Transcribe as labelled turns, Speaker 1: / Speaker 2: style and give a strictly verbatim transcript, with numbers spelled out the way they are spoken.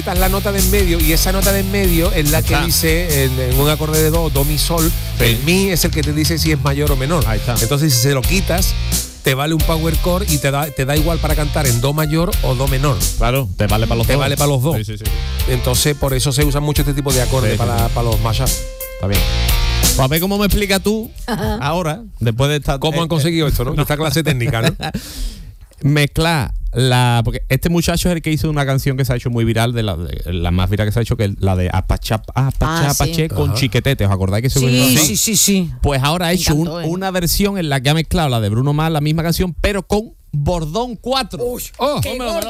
Speaker 1: Esta es la nota de en medio y esa nota de en medio es la que
Speaker 2: Está.
Speaker 1: dice en, en un acorde de do, do, mi, sol.
Speaker 2: Sí.
Speaker 1: El mi es el que te dice si es mayor o menor.
Speaker 2: Ahí está.
Speaker 1: Entonces, si se lo quitas, te vale un power chord y te da, te da igual para cantar en do mayor o do menor.
Speaker 2: Claro, te vale para los
Speaker 1: Te
Speaker 2: dos.
Speaker 1: vale para los dos.
Speaker 2: Sí, sí, sí.
Speaker 1: Entonces, por eso se usa mucho este tipo de acordes
Speaker 2: Sí, sí,
Speaker 1: para,
Speaker 2: sí.
Speaker 1: para los mashup.
Speaker 2: Está bien. Pues a ver cómo me explica tú ahora, después de esta.
Speaker 1: ¿Cómo han conseguido esto, no? Esta clase técnica, ¿no?
Speaker 2: Mezclar la. Porque este muchacho es el que hizo una canción que se ha hecho muy viral, de la, de, la más viral que se ha hecho, que es la de Apachá, Apachá,
Speaker 3: Ah, sí.
Speaker 2: Apache con
Speaker 1: Ajá.
Speaker 2: Chiquetete. ¿Os acordáis que se
Speaker 3: Sí,
Speaker 2: sí.
Speaker 3: sí, sí, sí.
Speaker 2: Pues ahora ha
Speaker 3: Me
Speaker 2: hecho un-
Speaker 3: encantó, ¿eh?
Speaker 2: una versión en la que ha mezclado la de Bruno Mars, la misma canción, pero con Bordón cuatro.
Speaker 1: Oh,
Speaker 3: Qué gordo.